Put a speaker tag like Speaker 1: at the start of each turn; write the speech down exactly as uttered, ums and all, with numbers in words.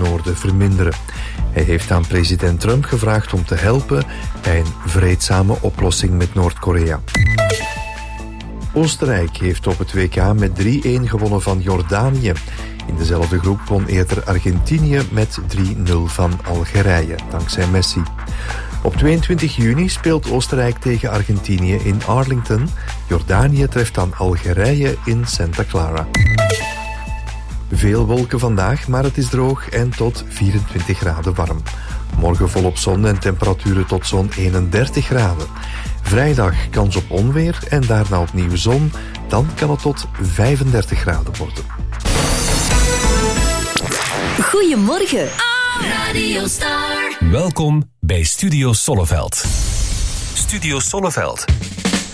Speaker 1: noorden verminderen. Hij heeft aan president Trump gevraagd om te helpen bij een vreedzame oplossing met Noord-Korea. Oostenrijk heeft op het W K met drie-een gewonnen van Jordanië. In dezelfde groep won eerder Argentinië met drie nul van Algerije, dankzij Messi. Op tweeëntwintig juni speelt Oostenrijk tegen Argentinië in Arlington. Jordanië treft dan Algerije in Santa Clara. Veel wolken vandaag, maar het is droog en tot vierentwintig graden warm. Morgen volop zon en temperaturen tot zo'n eenendertig graden. Vrijdag kans op onweer en daarna opnieuw zon. Dan kan het tot vijfendertig graden worden.
Speaker 2: Goedemorgen. Oh, Radio Star.
Speaker 3: Welkom bij Studio Solleveld. Studio Solleveld